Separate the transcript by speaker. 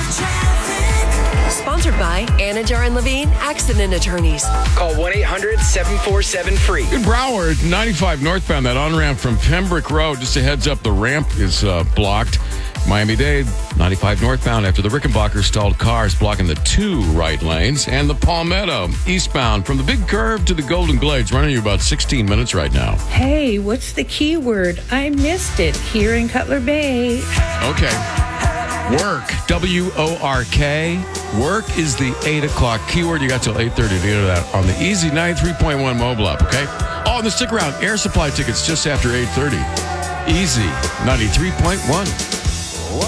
Speaker 1: Sponsored by Anajar and Levine Accident Attorneys.
Speaker 2: Call 1-800-747-FREE.
Speaker 3: In Broward, 95 northbound, that on-ramp from Pembroke Road. Just a heads up, the ramp is blocked. Miami-Dade, 95 northbound after the Rickenbacker stalled cars blocking the 2 right lanes. And the Palmetto, eastbound from the Big Curve to the Golden Glades, running you about 16 minutes right now.
Speaker 4: Hey, what's the keyword? I missed it here in Cutler Bay.
Speaker 3: Okay. Work, W-O-R-K. Work is the 8 o'clock keyword. You got till 8:30 to get that on the Easy 93.1 mobile app, okay? Oh, and the stick around, air supply tickets just after 8:30. Easy 93.1.